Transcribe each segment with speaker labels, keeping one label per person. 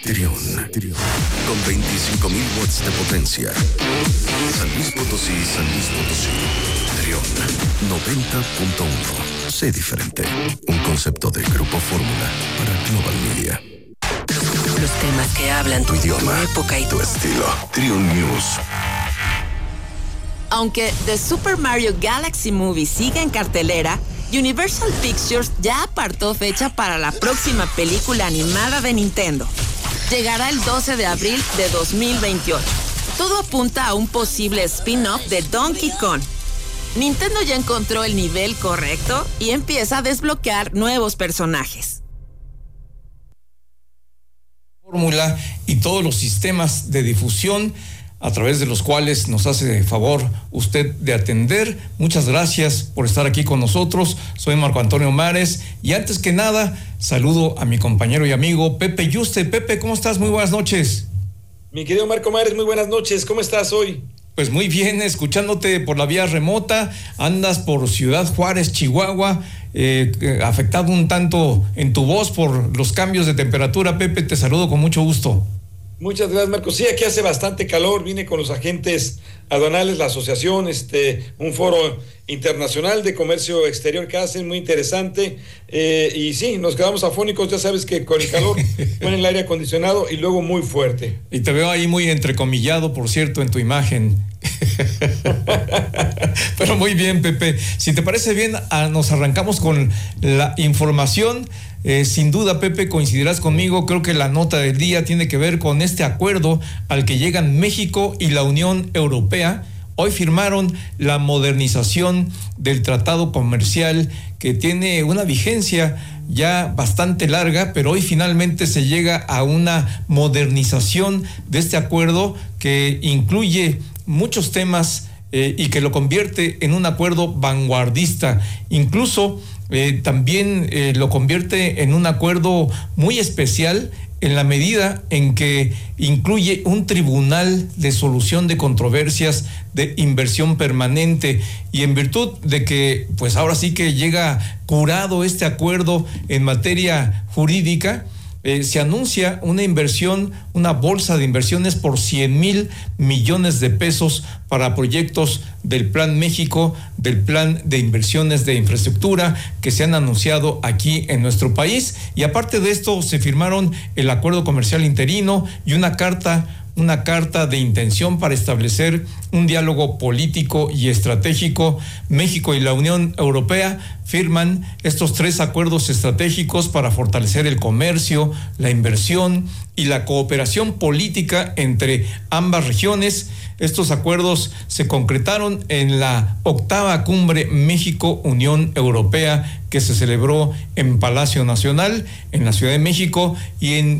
Speaker 1: Trión, con 25,000 watts de potencia. San Luis Potosí, Trión, 90.1. Sé diferente. Un concepto de Grupo Fórmula para Global Media.
Speaker 2: Los temas que hablan
Speaker 1: tu idioma,
Speaker 2: tu época y
Speaker 1: tu estilo. Trión News.
Speaker 3: Aunque The Super Mario Galaxy Movie sigue en cartelera, Universal Pictures ya apartó fecha para la próxima película animada de Nintendo. Llegará el 12 de abril de 2028. Todo apunta a un posible spin-off de Donkey Kong. Nintendo ya encontró el nivel correcto y empieza a desbloquear nuevos personajes.
Speaker 4: Fórmula y todos los sistemas de difusión a través de los cuales nos hace favor usted de atender. Muchas gracias por estar aquí con nosotros. Soy Marco Antonio Mares y antes que nada saludo a mi compañero y amigo Pepe Yuste. Pepe, ¿cómo estás? Muy buenas noches.
Speaker 5: Mi querido Marco Mares, muy buenas noches. ¿Cómo estás hoy?
Speaker 4: Pues muy bien, escuchándote por la vía remota. Andas por Ciudad Juárez, Chihuahua, afectado un tanto en tu voz por los cambios de temperatura. Pepe, te saludo con mucho gusto.
Speaker 5: Muchas gracias, Marco. Sí, aquí hace bastante calor. Vine con los agentes aduanales, la asociación, un foro internacional de comercio exterior que hacen, muy interesante. Y sí, nos quedamos afónicos. Ya sabes que con el calor ponen el aire acondicionado y luego muy fuerte.
Speaker 4: Y te veo ahí muy entrecomillado, por cierto, en tu imagen. Pero muy bien, Pepe. Si te parece bien, nos arrancamos con la información. Sin duda, Pepe, coincidirás conmigo, creo que la nota del día tiene que ver con este acuerdo al que llegan México y la Unión Europea. Hoy firmaron la modernización del tratado comercial que tiene una vigencia ya bastante larga, pero hoy finalmente se llega a una modernización de este acuerdo que incluye muchos temas y que lo convierte en un acuerdo vanguardista. Incluso también lo convierte en un acuerdo muy especial en la medida en que incluye un tribunal de solución de controversias de inversión permanente, y en virtud de que pues ahora sí que llega curado este acuerdo en materia jurídica, se anuncia una inversión, una bolsa de inversiones por 100,000 millones de pesos para proyectos del Plan México, del Plan de Inversiones de Infraestructura que se han anunciado aquí en nuestro país. Y aparte de esto, se firmaron el acuerdo comercial interino y una carta de intención para establecer un diálogo político y estratégico. México y la Unión Europea firman estos 3 acuerdos estratégicos para fortalecer el comercio, la inversión y la cooperación política entre ambas regiones. Estos acuerdos se concretaron en la 8ª Cumbre México-Unión Europea que se celebró en Palacio Nacional, en la Ciudad de México, y en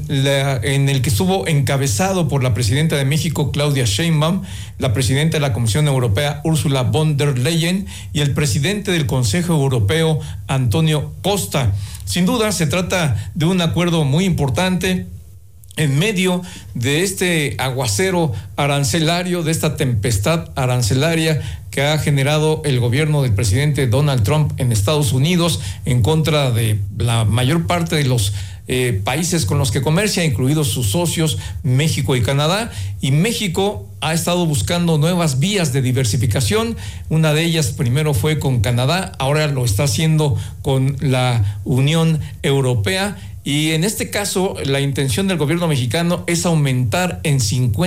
Speaker 4: el que estuvo encabezado por la presidenta de México, Claudia Sheinbaum, la presidenta de la Comisión Europea, Ursula von der Leyen, y el presidente del Consejo Europeo, Antonio Costa. Sin duda, se trata de un acuerdo muy importante en medio de este aguacero arancelario, de esta tempestad arancelaria que ha generado el gobierno del presidente Donald Trump en Estados Unidos en contra de la mayor parte de los países con los que comercia, incluidos sus socios México y Canadá. Y México ha estado buscando nuevas vías de diversificación. Una de ellas primero fue con Canadá, ahora lo está haciendo con la Unión Europea. Y en este caso, la intención del gobierno mexicano es aumentar en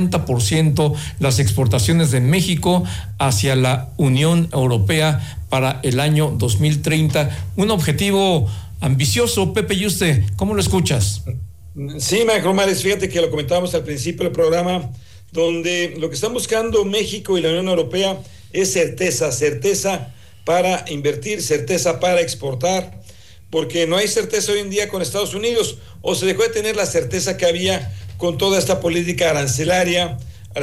Speaker 4: 50% las exportaciones de México hacia la Unión Europea para el año 2030. Un objetivo ambicioso. Pepe Yuste, ¿cómo lo escuchas?
Speaker 5: Sí, Marco Mares, fíjate que lo comentábamos al principio del programa, donde lo que están buscando México y la Unión Europea es certeza para invertir, certeza para exportar, porque no hay certeza hoy en día con Estados Unidos, o se dejó de tener la certeza que había con toda esta política arancelaria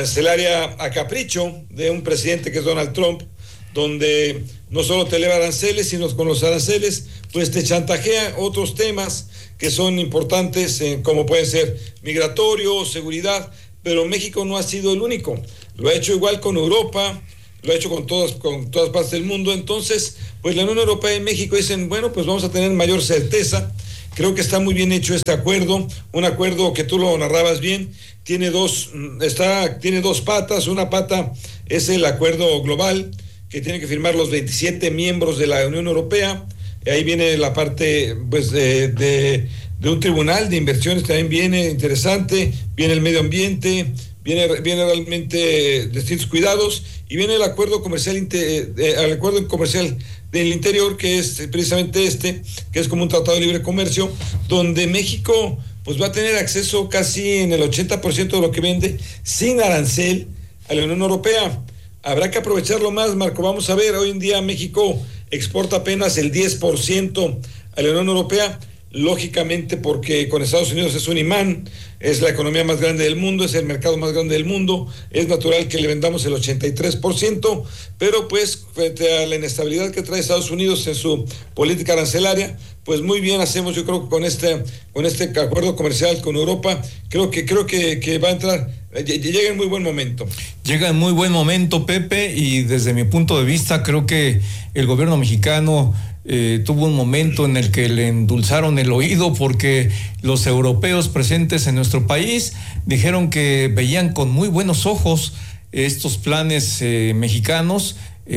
Speaker 5: a capricho de un presidente que es Donald Trump, donde no solo te eleva aranceles, sino con los aranceles pues te chantajea otros temas que son importantes, como pueden ser migratorio, seguridad, pero México no ha sido el único, lo ha hecho igual con Europa, lo ha hecho con todas partes del mundo. Entonces, pues la Unión Europea y México dicen, bueno, pues vamos a tener mayor certeza, Creo que está muy bien hecho este acuerdo, un acuerdo que tú lo narrabas bien, tiene dos patas. Una pata es el acuerdo global que tienen que firmar los 27 miembros de la Unión Europea. Ahí viene la parte pues de un tribunal de inversiones, también viene interesante, viene el medio ambiente, viene realmente distintos cuidados, y viene el acuerdo comercial del interior, que es precisamente que es como un tratado de libre comercio, donde México pues va a tener acceso casi en el 80% de lo que vende sin arancel a la Unión Europea. Habrá que aprovecharlo más, Marco. Vamos a ver, hoy en día México exporta apenas el 10% a la Unión Europea, lógicamente porque con Estados Unidos es un imán, es la economía más grande del mundo, es el mercado más grande del mundo, es natural que le vendamos el 83%, pero pues frente a la inestabilidad que trae Estados Unidos en su política arancelaria, pues muy bien hacemos, yo creo que con este acuerdo comercial con Europa, creo que va a entrar, llega en muy buen momento.
Speaker 4: Llega en muy buen momento, Pepe, y desde mi punto de vista creo que el gobierno mexicano tuvo un momento en el que le endulzaron el oído, porque los europeos presentes en nuestro país dijeron que veían con muy buenos ojos estos planes mexicanos,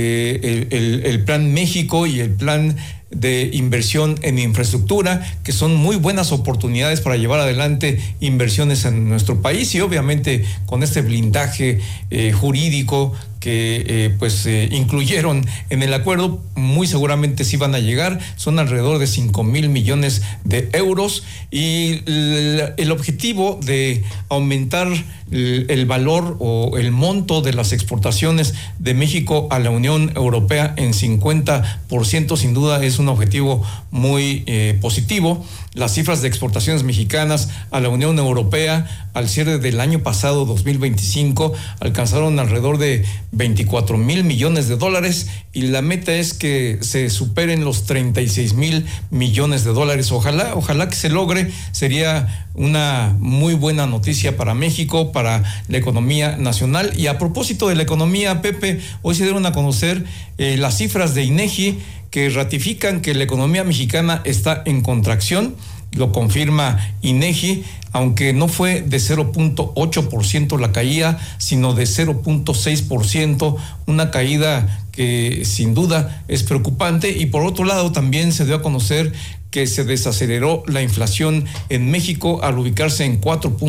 Speaker 4: el Plan México y el plan de inversión en infraestructura, que son muy buenas oportunidades para llevar adelante inversiones en nuestro país, y obviamente con este blindaje jurídico que incluyeron en el acuerdo, muy seguramente sí van a llegar, son alrededor de 5,000 millones de euros, y el objetivo de aumentar el valor o el monto de las exportaciones de México a la Unión Europea en 50%, sin duda es un objetivo muy positivo. Las cifras de exportaciones mexicanas a la Unión Europea al cierre del año pasado, 2025, alcanzaron alrededor de 24,000 millones de dólares, y la meta es que se superen los 36,000 millones de dólares. Ojalá que se logre. Sería una muy buena noticia para México, para la economía nacional. Y a propósito de la economía, Pepe, hoy se dieron a conocer las cifras de INEGI, que ratifican que la economía mexicana está en contracción. Lo confirma INEGI, aunque no fue de 0.8% la caída, sino de 0.6%, una caída que sin duda es preocupante. Y por otro lado, también se dio a conocer que se desaceleró la inflación en México al ubicarse en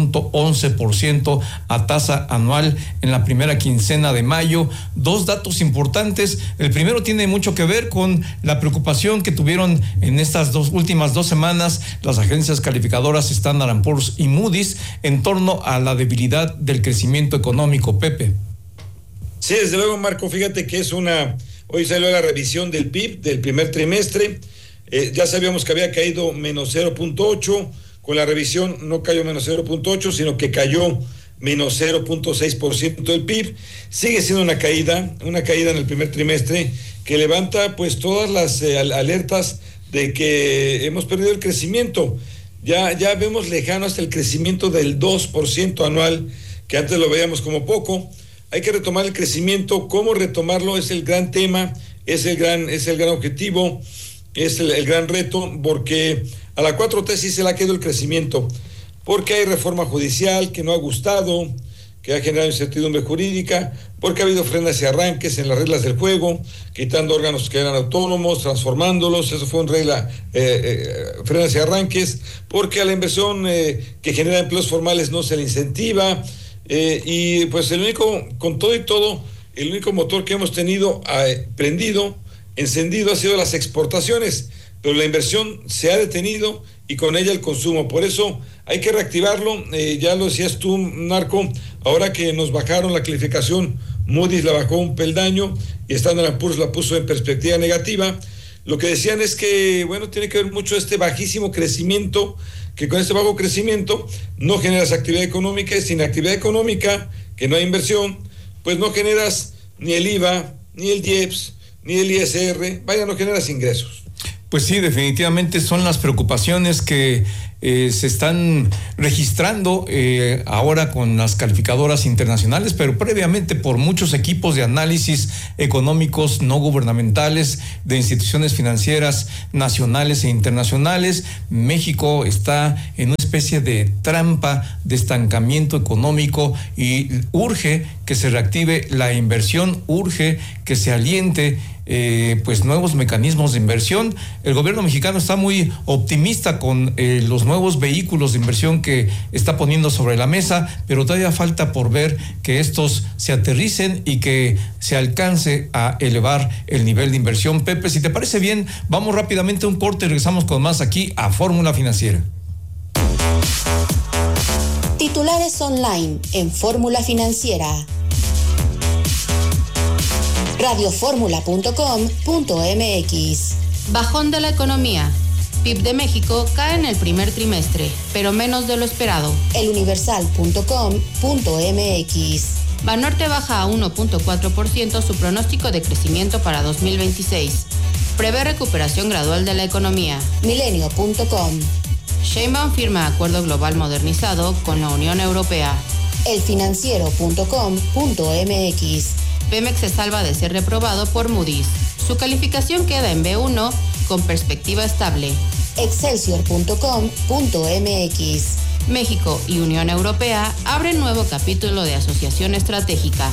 Speaker 4: 4.11% a tasa anual en la primera quincena de mayo. Dos datos importantes. El primero tiene mucho que ver con la preocupación que tuvieron en estas últimas 2 semanas las agencias calificadoras Standard & Poor's y Moody's en torno a la debilidad del crecimiento económico, Pepe.
Speaker 5: Sí, desde luego, Marco, fíjate que hoy salió la revisión del PIB del primer trimestre. Ya sabíamos que había caído menos 0.8, con la revisión no cayó menos 0.8, sino que cayó menos 0.6% del PIB. Sigue siendo una caída en el primer trimestre que levanta pues todas las alertas de que hemos perdido el crecimiento. Ya vemos lejano hasta el crecimiento del 2% anual, que antes lo veíamos como poco. Hay que retomar el crecimiento. ¿Cómo retomarlo? Es el gran tema, es el gran objetivo. Es el gran reto, porque a la 4T sí se le ha quedado el crecimiento, porque hay reforma judicial que no ha gustado, que ha generado incertidumbre jurídica, porque ha habido frenas y arranques en las reglas del juego, quitando órganos que eran autónomos, transformándolos, eso fue un regla, frenas y arranques, porque a la inversión que genera empleos formales no se le incentiva, y pues con todo y todo, el único motor que hemos tenido encendido ha sido las exportaciones, pero la inversión se ha detenido y con ella el consumo. Por eso hay que reactivarlo. Ya lo decías tú, Marco, ahora que nos bajaron la calificación, Moody's la bajó un peldaño y Standard & Poor's la puso en perspectiva negativa. Lo que decían es que, tiene que ver mucho este bajísimo crecimiento, que con este bajo crecimiento no generas actividad económica, y sin actividad económica, que no hay inversión, pues no generas ni el IVA, ni el IEPS, ni el ISR, no generas ingresos.
Speaker 4: Pues sí, definitivamente son las preocupaciones que se están registrando ahora con las calificadoras internacionales, pero previamente por muchos equipos de análisis económicos no gubernamentales de instituciones financieras nacionales e internacionales. México está en una especie de trampa de estancamiento económico y urge que se reactive la inversión, urge que se aliente pues nuevos mecanismos de inversión. El gobierno mexicano está muy optimista con los nuevos vehículos de inversión que está poniendo sobre la mesa, pero todavía falta por ver que estos se aterricen y que se alcance a elevar el nivel de inversión. Pepe, si te parece bien, vamos rápidamente a un corte y regresamos con más aquí a Fórmula Financiera.
Speaker 6: Titulares online en Fórmula Financiera. radioformula.com.mx.
Speaker 7: Bajón de la economía. PIB de México cae en el primer trimestre, pero menos de lo esperado.
Speaker 6: eluniversal.com.mx.
Speaker 7: Banorte baja a 1.4% su pronóstico de crecimiento para 2026. Prevé recuperación gradual de la economía.
Speaker 6: Milenio.com.
Speaker 7: Sheinbaum firma acuerdo global modernizado con la Unión Europea.
Speaker 6: elfinanciero.com.mx.
Speaker 7: Pemex se salva de ser reprobado por Moody's. Su calificación queda en B1 con perspectiva estable.
Speaker 6: Excelsior.com.mx.
Speaker 7: México y Unión Europea abren nuevo capítulo de asociación estratégica.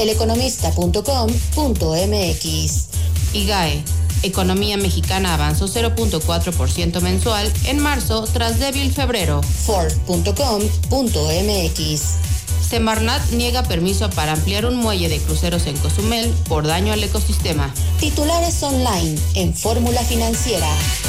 Speaker 6: Eleconomista.com.mx.
Speaker 7: IGAE. Economía mexicana avanzó 0.4% mensual en marzo tras débil febrero.
Speaker 6: Ford.com.mx.
Speaker 7: Semarnat niega permiso para ampliar un muelle de cruceros en Cozumel por daño al ecosistema.
Speaker 6: Titulares online en Fórmula Financiera.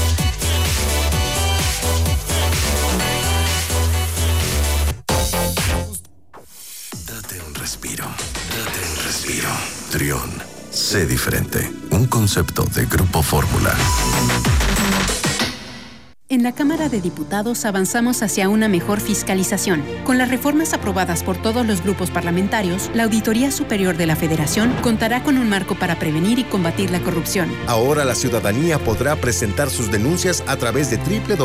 Speaker 1: Date un respiro. Date un respiro. Trión. Sé diferente. Un concepto de Grupo Fórmula.
Speaker 8: En la Cámara de Diputados avanzamos hacia una mejor fiscalización. Con las reformas aprobadas por todos los grupos parlamentarios, la Auditoría Superior de la Federación contará con un marco para prevenir y combatir la corrupción.
Speaker 9: Ahora la ciudadanía podrá presentar sus denuncias a través de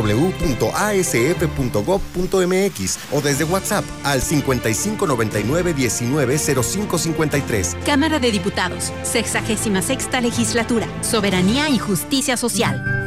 Speaker 9: www.asf.gov.mx o desde WhatsApp al 5599-190553.
Speaker 8: Cámara de Diputados, 66ª Legislatura, Soberanía y Justicia Social.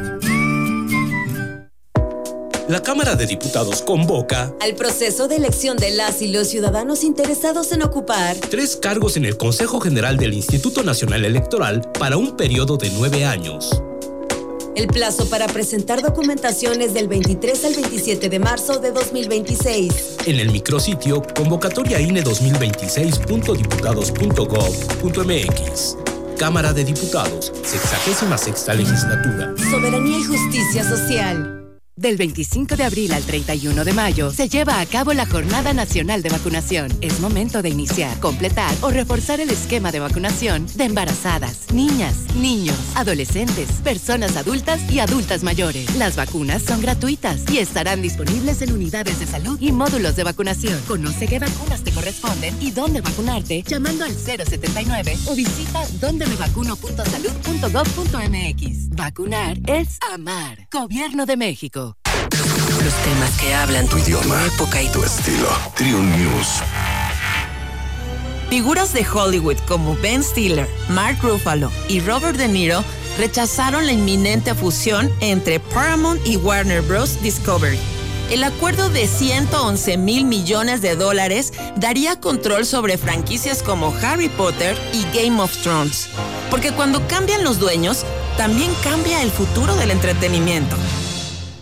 Speaker 10: La Cámara de Diputados convoca
Speaker 11: al proceso de elección de las y los ciudadanos interesados en ocupar
Speaker 10: 3 cargos en el Consejo General del Instituto Nacional Electoral para un periodo de 9 años.
Speaker 11: El plazo para presentar documentación es del 23 al 27 de marzo de 2026.
Speaker 10: En el micrositio convocatoriaine2026.diputados.gov.mx. Cámara de Diputados, 66ª Legislatura.
Speaker 11: Soberanía y Justicia Social.
Speaker 2: Del 25 de abril al 31 de mayo se lleva a cabo la Jornada Nacional de Vacunación. Es momento de iniciar, completar o reforzar el esquema de vacunación de embarazadas, niñas, niños, adolescentes, personas adultas y adultas mayores. Las vacunas son gratuitas y estarán disponibles en unidades de salud y módulos de vacunación. Conoce qué vacunas te corresponden y dónde vacunarte llamando al 079 o visita dondemevacuno.salud.gov.mx. Vacunar es amar. Gobierno de México. Los temas que hablan
Speaker 1: Tu idioma,
Speaker 2: tu época y
Speaker 1: tu estilo. Triun News.
Speaker 3: Figuras de Hollywood como Ben Stiller, Mark Ruffalo y Robert De Niro rechazaron la inminente fusión entre Paramount y Warner Bros. Discovery. El acuerdo de $111 mil millones daría control sobre franquicias como Harry Potter y Game of Thrones. Porque cuando cambian los dueños, también cambia el futuro del entretenimiento.